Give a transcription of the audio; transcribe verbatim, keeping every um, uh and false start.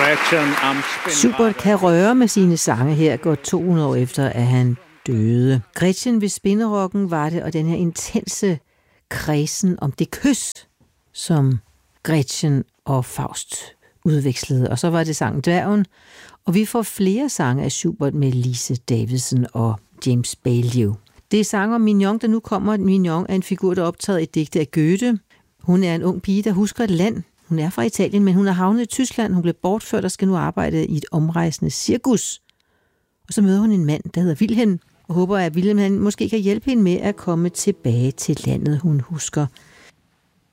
Schubert kan røre med sine sange her, godt to hundrede år efter, at han døde. Gretchen ved spinderokken var det, og den her intense kredsen om det kys, som Gretchen og Faust udvekslede. Og så var det sangen Dværgen, og vi får flere sange af Schubert med Lise Davidsen og James Bailey. Det er sanger om Mignon, der nu kommer. Mignon er en figur, der optager et digte af Goethe. Hun er en ung pige, der husker et land. Hun er fra Italien, men hun er havnet i Tyskland. Hun blev bortført og skal nu arbejde i et omrejsende cirkus. Og så møder hun en mand, der hedder Wilhelm, og håber, at Wilhelm han måske kan hjælpe hende med at komme tilbage til landet, hun husker